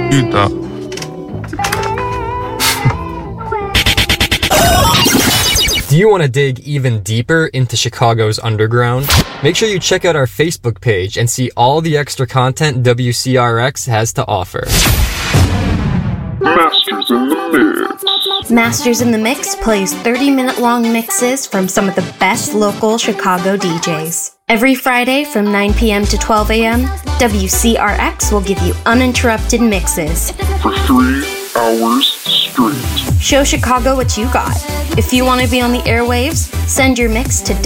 Eat that. Do you want to dig even deeper into Chicago's underground? Make sure you check out our Facebook page and see all the extra content WCRX has to offer. Masters in the Mix. Masters in the Mix plays 30-minute-long mixes from some of the best local Chicago DJs. Every Friday from 9 p.m. to 12 a.m., WCRX will give you uninterrupted mixes. For 3 hours straight. Show Chicago what you got. If you want to be on the airwaves, send your mix to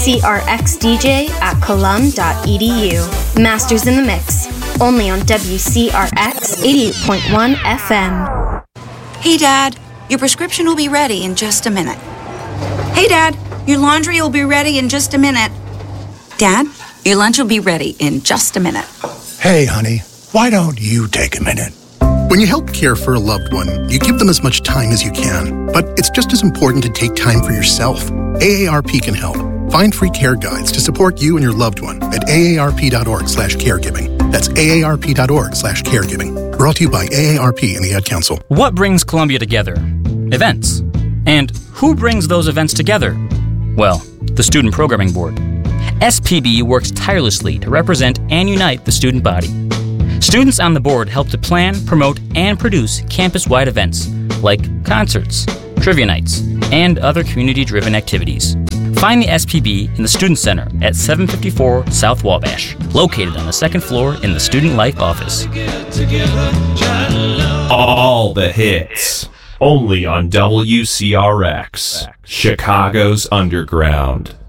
wcrxdj@colum.edu. Masters in the Mix, only on WCRX 88.1 FM. Hey, Dad, your prescription will be ready in just a minute. Hey, Dad, your laundry will be ready in just a minute. Dad, your lunch will be ready in just a minute. Hey, honey, why don't you take a minute? When you help care for a loved one, you give them as much time as you can. But it's just as important to take time for yourself. AARP can help. Find free care guides to support you and your loved one at aarp.org/caregiving. That's aarp.org/caregiving. Brought to you by AARP and the Ad Council. What brings Columbia together? Events. And who brings those events together? Well, the Student Programming Board. SPB works tirelessly to represent and unite the student body. Students on the board help to plan, promote, and produce campus-wide events like concerts, trivia nights, and other community-driven activities. Find the SPB in the Student Center at 754 South Wabash, located on the second floor in the Student Life office. All the hits, only on WCRX, Chicago's Underground.